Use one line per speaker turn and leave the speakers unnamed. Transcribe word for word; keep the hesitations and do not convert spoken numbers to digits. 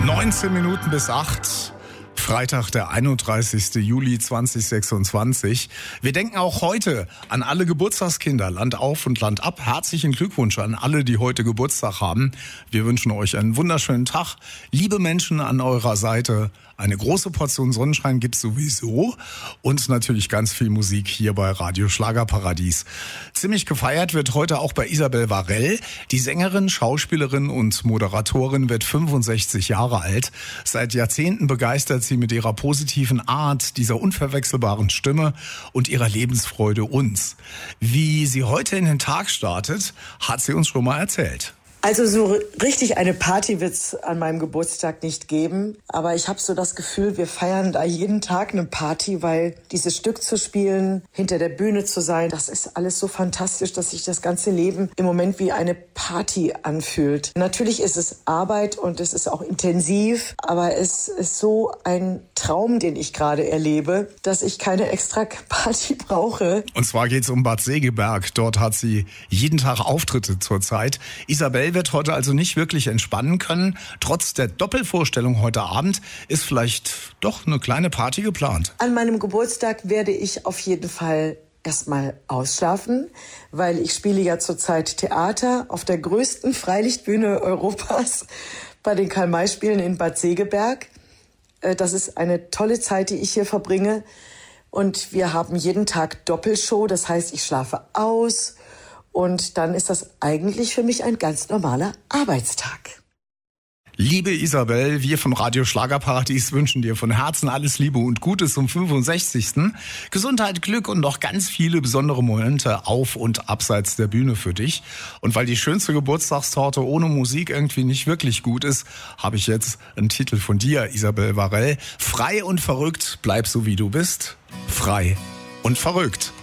neunzehn Minuten bis acht. Freitag, der einunddreißigster Juli zweitausendsechsundzwanzig. Wir denken auch heute an alle Geburtstagskinder, Land auf und Land ab. Herzlichen Glückwunsch an alle, die heute Geburtstag haben. Wir wünschen euch einen wunderschönen Tag. Liebe Menschen an eurer Seite, eine große Portion Sonnenschein gibt's sowieso und natürlich ganz viel Musik hier bei Radio Schlagerparadies. Ziemlich gefeiert wird heute auch bei Isabel Varell. Die Sängerin, Schauspielerin und Moderatorin wird fünfundsechzig Jahre alt. Seit Jahrzehnten begeistert sie mit ihrer positiven Art, dieser unverwechselbaren Stimme und ihrer Lebensfreude uns. Wie sie heute in den Tag startet, hat sie uns schon mal erzählt.
Also so richtig eine Party wird's an meinem Geburtstag nicht geben, aber ich habe so das Gefühl, wir feiern da jeden Tag eine Party, weil dieses Stück zu spielen, hinter der Bühne zu sein, das ist alles so fantastisch, dass sich das ganze Leben im Moment wie eine Party anfühlt. Natürlich ist es Arbeit und es ist auch intensiv, aber es ist so ein Traum, den ich gerade erlebe, dass ich keine extra Party brauche.
Und zwar geht's um Bad Segeberg. Dort hat sie jeden Tag Auftritte zurzeit. Isabel wird heute also nicht wirklich entspannen können. Trotz der Doppelvorstellung heute Abend ist vielleicht doch eine kleine Party geplant.
An meinem Geburtstag werde ich auf jeden Fall erstmal ausschlafen, weil ich spiele ja zurzeit Theater auf der größten Freilichtbühne Europas bei den Karl-May-Spielen in Bad Segeberg. Das ist eine tolle Zeit, die ich hier verbringe. Und wir haben jeden Tag Doppelshow, das heißt, ich schlafe aus. Und dann ist das eigentlich für mich ein ganz normaler Arbeitstag.
Liebe Isabel, wir von Radio Schlagerparadies wünschen dir von Herzen alles Liebe und Gute zum fünfundsechzigsten Gesundheit, Glück und noch ganz viele besondere Momente auf und abseits der Bühne für dich. Und weil die schönste Geburtstagstorte ohne Musik irgendwie nicht wirklich gut ist, habe ich jetzt einen Titel von dir, Isabel Varell. Frei und verrückt, bleib so wie du bist. Frei und verrückt.